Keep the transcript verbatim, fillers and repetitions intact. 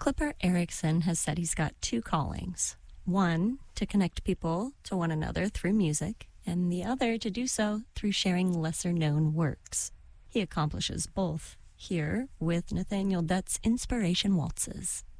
Clipper Erickson has said he's got two callings. One, to connect people to one another through music, and the other to do so through sharing lesser-known works. He accomplishes both here with Nathaniel Dutt's Inspiration Waltzes.